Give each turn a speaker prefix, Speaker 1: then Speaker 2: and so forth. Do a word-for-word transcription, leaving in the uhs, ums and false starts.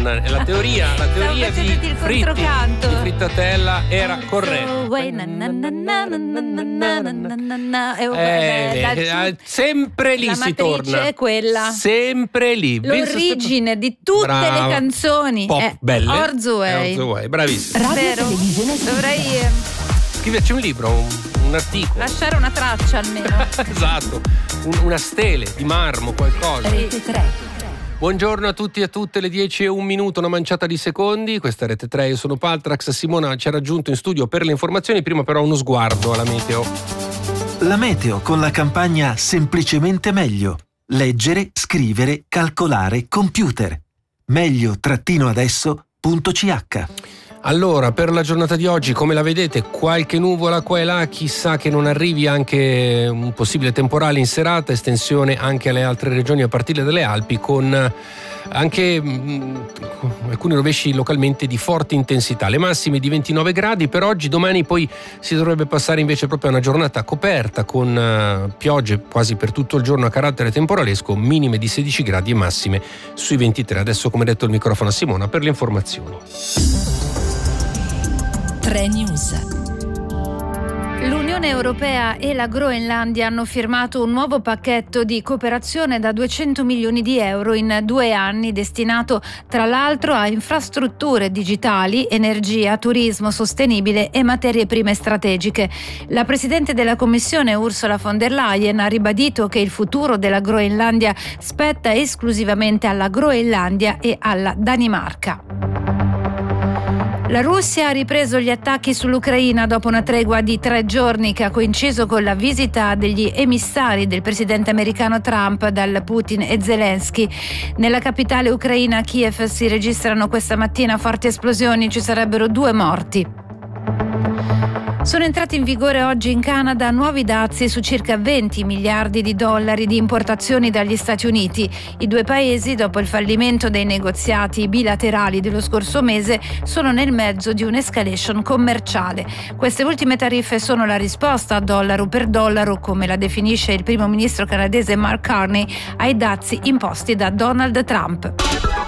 Speaker 1: Madonna, la teoria, la teoria di
Speaker 2: il
Speaker 1: fritti,
Speaker 2: controcanto.
Speaker 1: di frittatella era corretta. Eh, sempre lì
Speaker 2: la
Speaker 1: si torna.
Speaker 2: è quella.
Speaker 1: Sempre lì.
Speaker 2: L'origine di tutte
Speaker 1: Brava.
Speaker 2: le canzoni
Speaker 1: Pop
Speaker 2: è
Speaker 1: belle.
Speaker 2: Orzoway.
Speaker 1: Orzoway, bravissimo.
Speaker 2: Vero? Dovrei
Speaker 1: Scriverci un libro, un, un articolo.
Speaker 2: lasciare una traccia almeno.
Speaker 1: Esatto, un, una stele di marmo, qualcosa.
Speaker 3: Rete tre.
Speaker 1: Buongiorno a tutti e a tutte, le dieci e un minuto, una manciata di secondi. Questa è Rete tre, io sono Paltrax. Simona ci ha raggiunto in studio per le informazioni. Prima però uno sguardo alla meteo.
Speaker 4: La meteo con la campagna Semplicemente meglio. Leggere, scrivere, calcolare, computer. Meglio-adesso.ch.
Speaker 1: Allora, per la giornata di oggi, come la vedete, qualche nuvola qua e là, chissà che non arrivi anche un possibile temporale in serata, estensione anche alle altre regioni a partire dalle Alpi, con anche mh, alcuni rovesci localmente di forte intensità. Le massime di ventinove gradi per oggi, domani poi si dovrebbe passare invece proprio a una giornata coperta con uh, piogge quasi per tutto il giorno a carattere temporalesco, minime di sedici gradi e massime sui ventitré. Adesso, come detto, il microfono a Simona per le informazioni.
Speaker 3: tre News.
Speaker 2: L'Unione Europea e la Groenlandia hanno firmato un nuovo pacchetto di cooperazione da duecento milioni di euro in due anni, destinato tra l'altro a infrastrutture digitali, energia, turismo sostenibile e materie prime strategiche. La Presidente della Commissione Ursula von der Leyen ha ribadito che il futuro della Groenlandia spetta esclusivamente alla Groenlandia e alla Danimarca. La Russia ha ripreso gli attacchi sull'Ucraina dopo una tregua di tre giorni che ha coinciso con la visita degli emissari del presidente americano Trump dal Putin e Zelensky. Nella capitale ucraina, Kiev, si registrano questa mattina forti esplosioni, ci sarebbero due morti. Sono entrati in vigore oggi in Canada nuovi dazi su circa venti miliardi di dollari di importazioni dagli Stati Uniti. I due paesi, dopo il fallimento dei negoziati bilaterali dello scorso mese, sono nel mezzo di un'escalation commerciale. Queste ultime tariffe sono la risposta a dollaro per dollaro, come la definisce il primo ministro canadese Mark Carney, ai dazi imposti da Donald Trump.